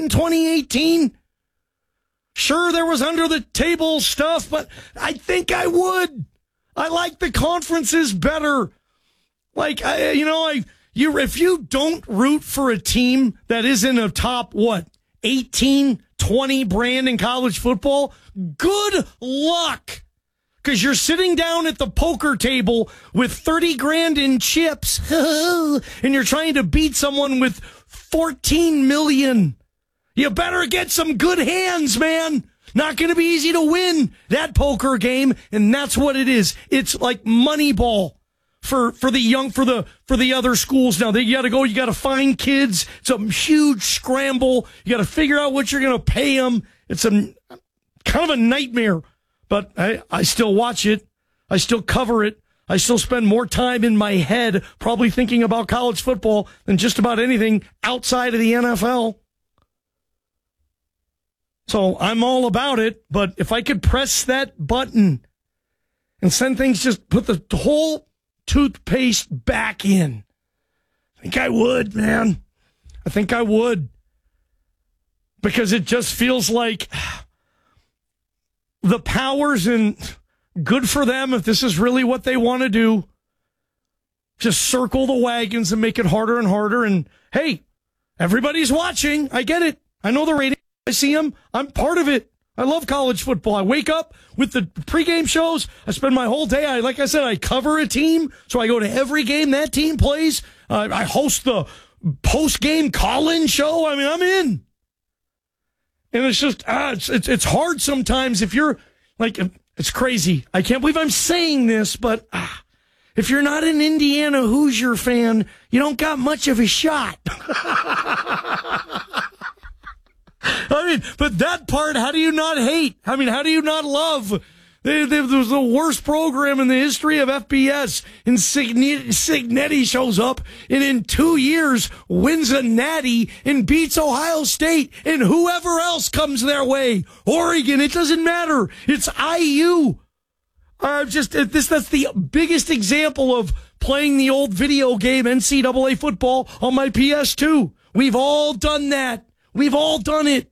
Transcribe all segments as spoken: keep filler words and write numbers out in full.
in twenty eighteen? Sure, there was under-the-table stuff, but I think I would. I like the conferences better. Like, I, you know, I you if you don't root for a team that is in a top, what, eighteen, twenty brand in college football, good luck. Because you're sitting down at the poker table with thirty grand in chips, and you're trying to beat someone with fourteen million. You better get some good hands, man. Not going to be easy to win that poker game, and that's what it is. It's like Moneyball for for the young for the for the other schools now. They, you got to go. You got to find kids. It's a huge scramble. You got to figure out what you're going to pay them. It's a kind of a nightmare. But I, I still watch it. I still cover it. I still spend more time in my head probably thinking about college football than just about anything outside of the N F L. So I'm all about it. But if I could press that button and send things, just put the whole toothpaste back in, I think I would, man. I think I would. Because it just feels like the powers, and good for them if this is really what they want to do, just circle the wagons and make it harder and harder. And hey, everybody's watching. I get it. I know the ratings. I see them. I'm part of it. I love college football. I wake up with the pregame shows. I spend my whole day. I, like I said, I cover a team, so I go to every game that team plays. Uh, I host the post-game call-in show. I mean, I'm in. And it's just, ah, it's, it's it's hard sometimes if you're, like, it's crazy. I can't believe I'm saying this, but ah, if you're not an Indiana Hoosier fan, you don't got much of a shot. I mean, but that part, how do you not hate? I mean, how do you not love? They, they, there was the worst program in the history of F B S, and Cignetti, Cignetti shows up and in two years wins a natty and beats Ohio State and whoever else comes their way. Oregon, it doesn't matter. It's I U. Uh, just this that's the biggest example of playing the old video game N C double A football on my P S two. We've all done that. We've all done it.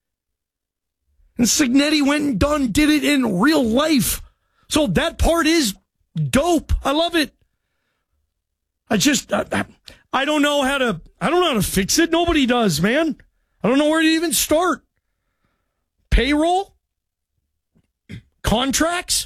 And Cignetti went and done, did it in real life. So that part is dope. I love it. I just, I, I don't know how to, I don't know how to fix it. Nobody does, man. I don't know where to even start. Payroll? Contracts?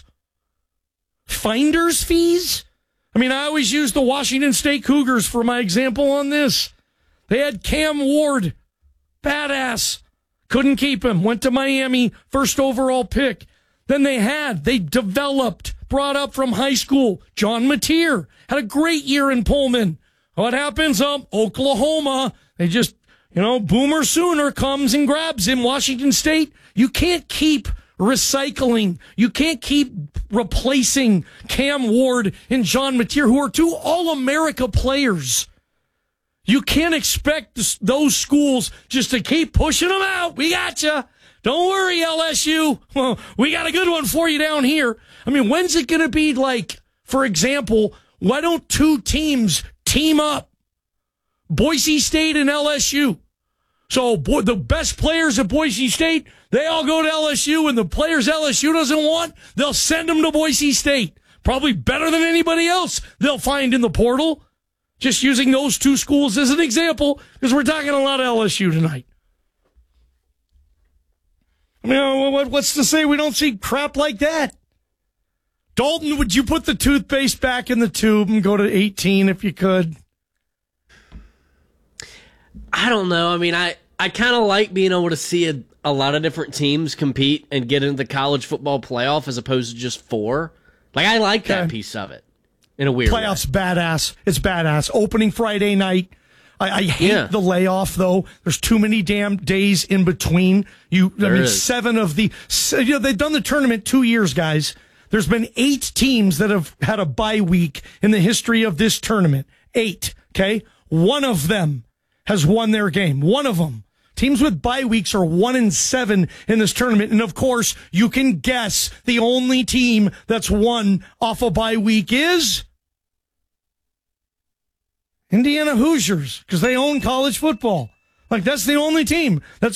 Finder's fees? I mean, I always use the Washington State Cougars for my example on this. They had Cam Ward. Badass. Couldn't keep him. Went to Miami, first overall pick. Then they had, they developed, brought up from high school, John Mateer. Had a great year in Pullman. What happens? Um, Oklahoma. They just, you know, Boomer Sooner comes and grabs him. Washington State. You can't keep recycling. You can't keep replacing Cam Ward and John Mateer, who are two All-America players. You can't expect this, those schools just to keep pushing them out. We got you. Don't worry, L S U. Well, we got a good one for you down here. I mean, when's it going to be like, for example, why don't two teams team up? Boise State and L S U. So boy, the best players at Boise State, they all go to L S U, and the players L S U doesn't want, they'll send them to Boise State. Probably better than anybody else they'll find in the portal. Just using those two schools as an example, because we're talking a lot of L S U tonight. I mean, what's to say we don't see crap like that? Dalton, would you put the toothpaste back in the tube and go to eighteen if you could? I don't know. I mean, I, I kind of like being able to see a, a lot of different teams compete and get into the college football playoff as opposed to just four. Like, I like that okay. piece of it. In a weird Playoffs, way. badass. It's badass. Opening Friday night. I, I hate yeah. the layoff, though. There's too many damn days in between. You, there I mean, is. seven of the, you know, they've done the tournament two years, guys. There's been eight teams that have had a bye week in the history of this tournament. Eight, okay? One of them has won their game. One of them. Teams with bye weeks are one and seven in this tournament. And of course, you can guess the only team that's won off a bye week is Indiana Hoosiers, because they own college football. Like, that's the only team that's